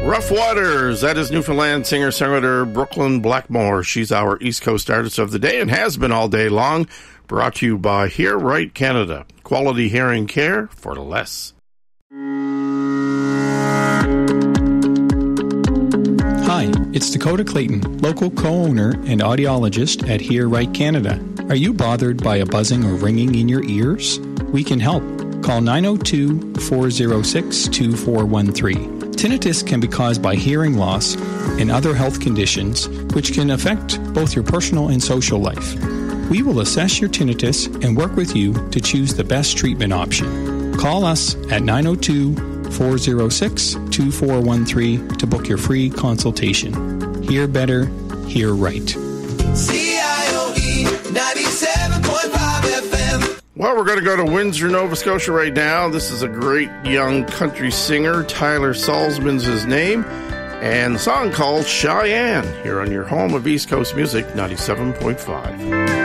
Rough Waters, that is Newfoundland singer-songwriter Brooklyn Blackmore. She's our East Coast Artist of the Day and has been all day long. Brought to you by Hear Right Canada. Quality hearing care for less. Hi, it's Dakota Clayton, local co-owner and audiologist at Hear Right Canada. Are you bothered by a buzzing or ringing in your ears? We can help. Call 902-406-2413. Tinnitus can be caused by hearing loss and other health conditions, which can affect both your personal and social life. We will assess your tinnitus and work with you to choose the best treatment option. Call us at 902-406-2413 to book your free consultation. Hear better, hear right. CIOE 97.5 FM. Well, we're going to go to Windsor, Nova Scotia right now. This is a great young country singer. Tyler Salzman's his name. And the song called Cheyenne, here on your home of East Coast Music, 97.5.